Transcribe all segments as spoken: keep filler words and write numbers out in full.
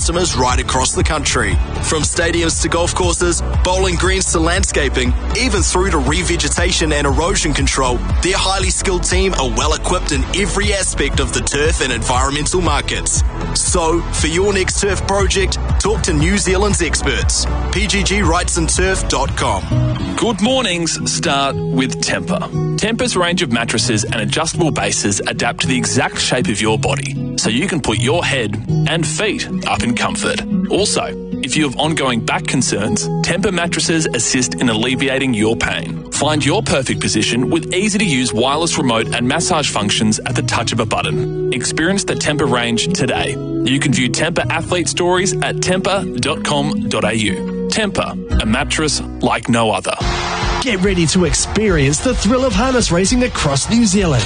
customers right across the country. From stadiums to golf courses, bowling greens to landscaping, even through to revegetation and erosion control, their highly skilled team are well equipped in every aspect of the turf and environmental markets. So, for your next turf project, talk to New Zealand's experts. P G G rights and turf dot com. Good mornings start with Tempur. Tempur's range of mattresses and adjustable bases adapt to the exact shape of your body, so you can put your head and feet up in comfort. Also, if you have ongoing back concerns, Tempur mattresses assist in alleviating your pain. Find your perfect position with easy-to-use wireless remote and massage functions at the touch of a button. Experience the Tempur range today. You can view Tempur athlete stories at tempur dot com dot a u. Tempur, a mattress like no other. Get ready to experience the thrill of harness racing across New Zealand.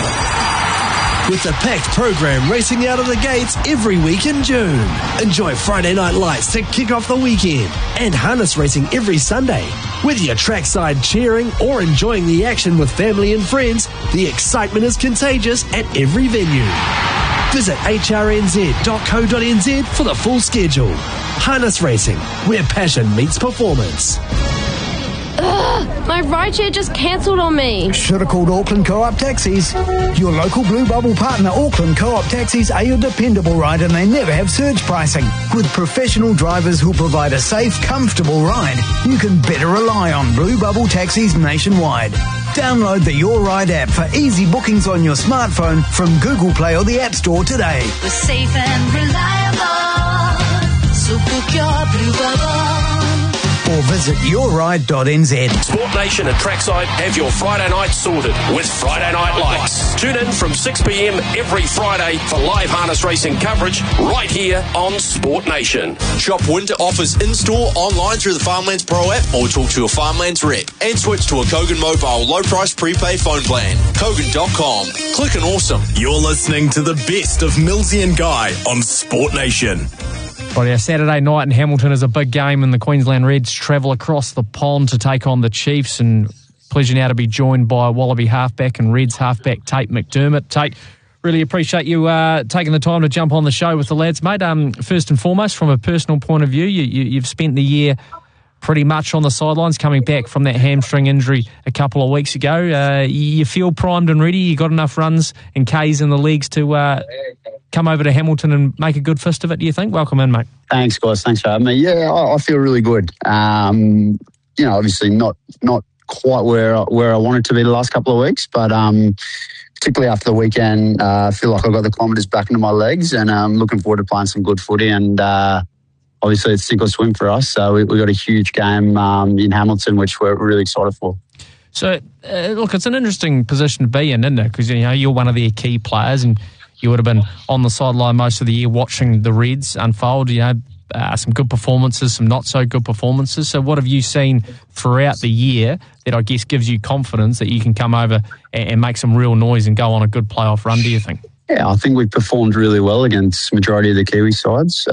With the packed program racing out of the gates every week in June. Enjoy Friday Night Lights to kick off the weekend and harness racing every Sunday. Whether you're trackside cheering or enjoying the action with family and friends, the excitement is contagious at every venue. Visit h r n z dot co dot n z for the full schedule. Harness racing, where passion meets performance. Ugh, my rideshare just cancelled on me. Should have called Auckland Co-op Taxis. Your local Blue Bubble partner, Auckland Co-op Taxis, are your dependable ride, and they never have surge pricing. With professional drivers who provide a safe, comfortable ride, you can better rely on Blue Bubble Taxis nationwide. Download the Your Ride app for easy bookings on your smartphone from Google Play or the App Store today. We're safe and reliable, so book your Blue Bubble. Or visit your ride dot n z. Sport Nation and Trackside have your Friday night sorted with Friday Night Lights. Tune in from six p m every Friday for live harness racing coverage right here on Sport Nation. Shop winter offers in-store, online through the Farmlands Pro app, or talk to your Farmlands rep. And switch to a Kogan Mobile low-price prepaid phone plan. Kogan dot com. Click and awesome. You're listening to the best of Millsy and Guy on Sport Nation. Right, our Saturday night in Hamilton is a big game, and the Queensland Reds travel across the pond to take on the Chiefs. And pleasure now to be joined by Wallaby halfback and Reds halfback Tate McDermott. Tate, really appreciate you uh, taking the time to jump on the show with the lads, mate. Um, first and foremost, from a personal point of view, you, you, you've spent the year pretty much on the sidelines, coming back from that hamstring injury a couple of weeks ago. Uh, you feel primed and ready? You got enough runs and Ks in the legs to uh, come over to Hamilton and make a good fist of it, do you think? Welcome in, mate. Thanks, guys. Thanks for having me. Yeah, I, I feel really good. Um, you know, obviously not not quite where where I wanted to be the last couple of weeks, but um, particularly after the weekend, uh, I feel like I got the kilometres back into my legs, and I'm um, looking forward to playing some good footy. And uh, obviously, it's sink or swim for us. So we, we got a huge game um, in Hamilton, which we're really excited for. So, uh, look, it's an interesting position to be in, isn't it? Because you know you're one of their key players, and you would have been on the sideline most of the year watching the Reds unfold. You know, uh, some good performances, some not so good performances. So, what have you seen throughout the year that I guess gives you confidence that you can come over and, and make some real noise and go on a good playoff run? Do you think? Yeah, I think we performed really well against the majority of the Kiwi sides.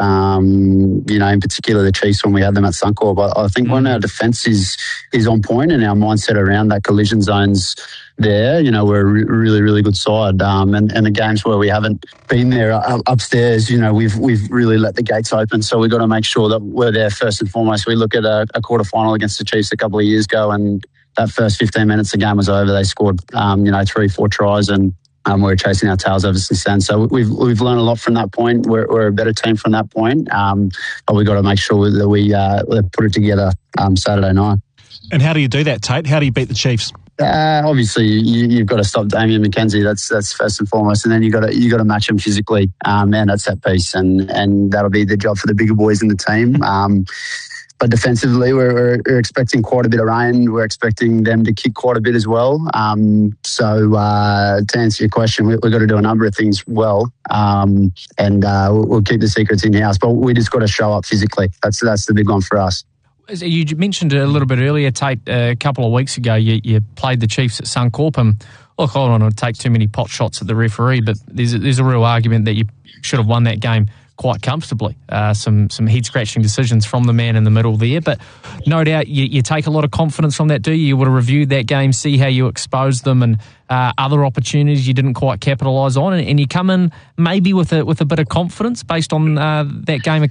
Um, you know, in particular the Chiefs when we had them at Suncorp. But I think mm. when our defence is is on point and our mindset around that collision zone's there, you know, we're a re- really, really good side. Um, and, and the games where we haven't been there uh, upstairs, you know, we've we've really let the gates open. So we've got to make sure that we're there first and foremost. We look at a, a quarter final against the Chiefs a couple of years ago, and that first fifteen minutes the game was over. They scored, um, you know, three, four tries, and Um, we're chasing our tails ever since then. So we've we've learned a lot from that point. We're, we're a better team from that point. Um, but we've got to make sure that we uh, put it together um, Saturday night. And how do you do that, Tate? How do you beat the Chiefs? Uh, obviously, you, you've got to stop Damian McKenzie. That's that's first and foremost, and then you got to you got to match him physically, um, and that's that piece, and and that'll be the job for the bigger boys in the team. Um, But defensively, we're, we're expecting quite a bit of rain. We're expecting them to kick quite a bit as well. Um, so uh, to answer your question, we, we've got to do a number of things well, um, and uh, we'll, we'll keep the secrets in-house. But we just got to show up physically. That's that's the big one for us. You mentioned a little bit earlier, Tate, a couple of weeks ago, you, you played the Chiefs at Suncorp. And look, I don't want to take too many pot shots at the referee, but there's a, there's a real argument that you should have won that game quite comfortably. Uh, some some head-scratching decisions from the man in the middle there. But no doubt you, you take a lot of confidence from that, do you? You would have reviewed that game, see how you exposed them and uh, other opportunities you didn't quite capitalise on. And, and you come in maybe with a with a bit of confidence based on uh, that game